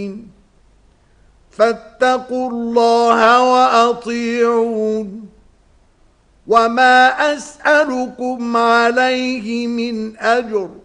فاتقوا الله وأطيعون وما أسألكم عليه من أجر